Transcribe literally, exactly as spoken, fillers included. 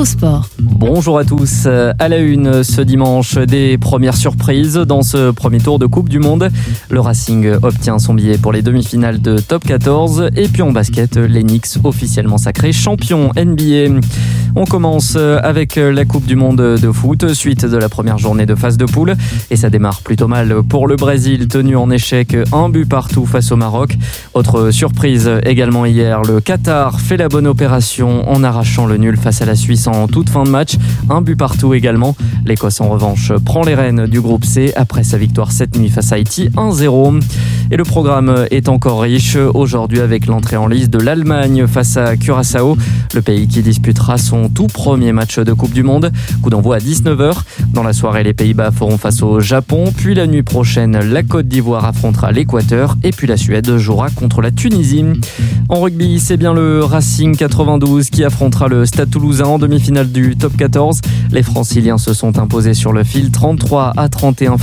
Infosport. Bonjour à tous. À la une ce dimanche, des premières surprises dans ce premier tour de Coupe du Monde. Le Racing obtient son billet pour les demi-finales de Top quatorze. Et puis en basket, les Knicks officiellement sacrés champions N B A. On commence avec la Coupe du Monde de foot, suite de la première journée de phase de poule. Et ça démarre plutôt mal pour le Brésil, tenu en échec un but partout face au Maroc. Autre surprise également hier, le Qatar fait la bonne opération en arrachant le nul face à la Suisse en toute fin de match. Un but partout également. L'Écosse en revanche prend les rênes du groupe C après sa victoire cette nuit face à Haïti un zéro. Et le programme est encore riche aujourd'hui avec l'entrée en lice de l'Allemagne face à Curaçao, le pays qui disputera son tout premier match de Coupe du Monde. Coup d'envoi à dix-neuf heures. Dans la soirée, les Pays-Bas feront face au Japon. Puis la nuit prochaine, la Côte d'Ivoire affrontera l'Équateur. Et puis la Suède jouera contre la Tunisie. En rugby, c'est bien le Racing quatre-vingt-douze qui affrontera le Stade Toulousain en demi-finale du Top quatorze. Les Franciliens se sont imposés sur le fil trente-trois à trente et un